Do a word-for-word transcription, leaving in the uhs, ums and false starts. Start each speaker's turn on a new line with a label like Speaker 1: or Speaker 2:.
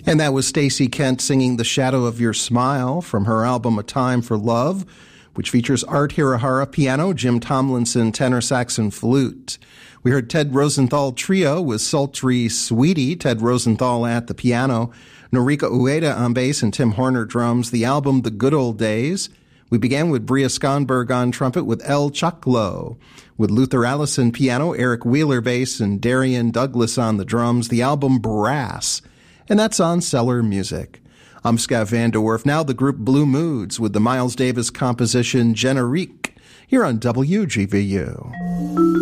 Speaker 1: And that was Stacey Kent singing The Shadow of Your Smile from her album A Time for Love, which features Art Hirahara piano, Jim Tomlinson tenor sax and flute. We heard Ted Rosenthal Trio with Sultry Sweetie, Ted Rosenthal at the piano, Noriko Ueda on bass and Tim Horner drums, the album The Good Old Days. We began with Bria Skonberg on trumpet with El Choclo, with Luther Allison piano, Eric Wheeler bass, and Darian Douglas on the drums, the album Brass. And that's on Cellar Music. I'm Scott Van De Werf. Now the group Blue Moods with the Miles Davis composition Generique here on W G V U.